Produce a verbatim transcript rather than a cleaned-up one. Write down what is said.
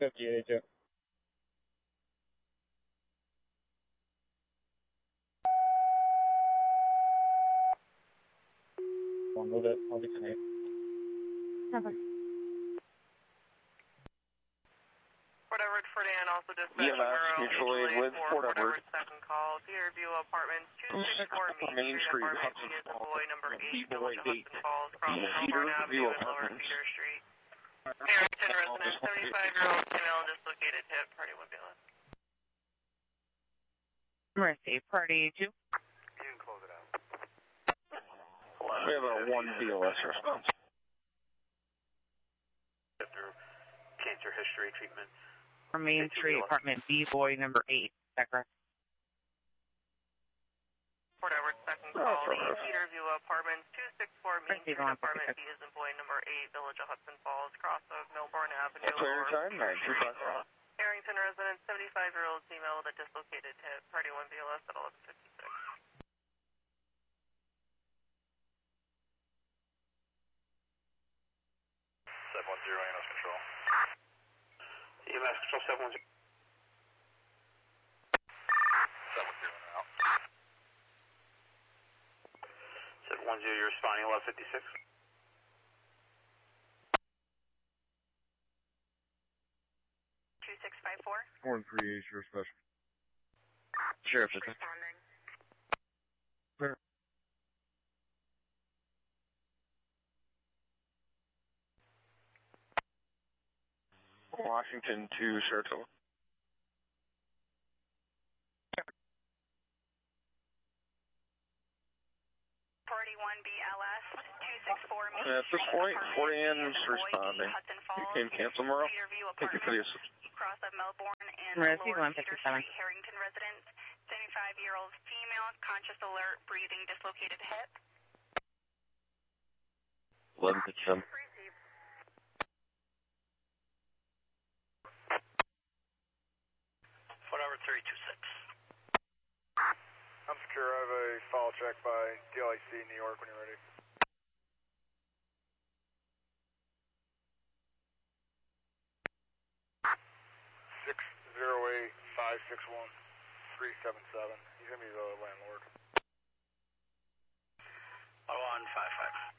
fifty-eight, yeah. I'll move it. I'll be tonight. Never. Fort Edward, Fort Ann, also dispatch E M S mutually with Fort Edward. Second call, Cedarview Apartments, two sixty-four Main Street, Apartment B is employee number eight, Village of Hudson Falls, cross Melbourne Avenue and Lower Cedar Street. Harrington resident, seventy-five-year-old female, dislocated hip, party one B L S. Mercy, party two. You can close it out. We have a one B L S response. Through cancer history treatment. From Main Street, apartment B, boy number eight. Is that correct? Fort Edward, second call, oh, Cedarview Apartments, two sixty-four Main Street, apartment B is employee number eight, Village of Hudson Falls, cross of Melbourne Avenue. Clear time, nine two five five. Harrington resident, seventy-five-year-old female with a dislocated hip, party one B L S at eleven fifty-six. seven one zero, E M S control. E M S control seven one zero. seven one zero now. seven one zero, you're responding eleven fifty-six. two six five four. one three eight, your special. Sheriff, it's Responding. Clear. Washington to Saratoga. Party one B L S, two sixty-four Main At this point, Fort Ann's responding. You can cancel tomorrow. Thank you for the assistance. Cross of Melbourne and Mercy, Lower one Cedar fifty-seven. Street, Harrington resident, seventy-five-year-old female, conscious alert, breathing, dislocated hip. eleven fifty-seven. Fort Edward three two six. I'm secure. I have a follow check by D L I C New York when you're ready. six zero eight five six one three seven seven. He's going to be the landlord. one five five.